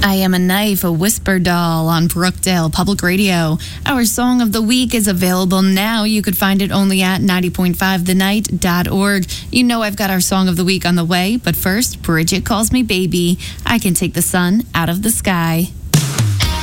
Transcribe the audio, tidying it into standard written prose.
I Am a Knife, a Whisper Doll on Brookdale Public Radio. Our Song of the Week is available now. You could find it only at 90.5thenight.org. You know I've got our Song of the Week on the way, but first, Bridget Calls Me Baby. I Can Take the Sun Out of the Sky.